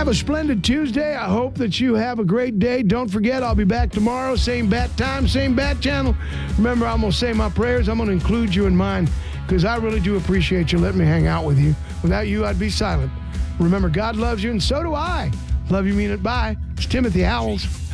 Have a splendid Tuesday. I hope that you have a great day. Don't forget, I'll be back tomorrow. Same bat time, same bat channel. Remember, I'm going to say my prayers. I'm going to include you in mine because I really do appreciate you letting me hang out with you. Without you, I'd be silent. Remember, God loves you, and so do I. Love you, mean it. Bye. It's Timothy Howells.